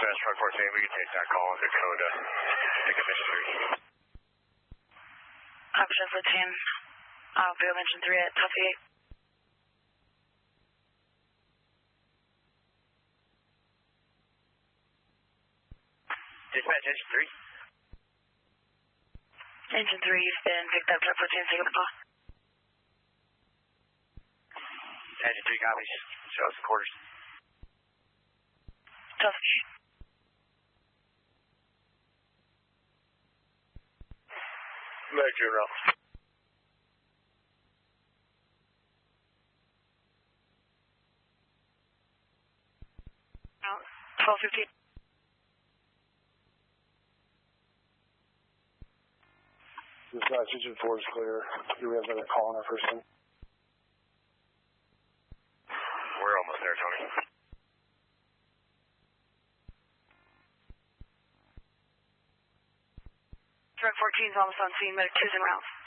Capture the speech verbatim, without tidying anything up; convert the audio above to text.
West Truck fourteen, we can take that call in Dakota. Take a mission three. Option fourteen, uh, Bill mention three at Tuffy eight. Dispatch, engine three. Engine three, you've been picked up, Truck fourteen, take the call. Engine three copies. Show us the quarters. Tuffy. Back to your route. twelve fifteen. Dispatch, engine four is clear. Do we have another call on our first one? We're almost there, Tony. Truck fourteen is almost on scene, medic two's en route.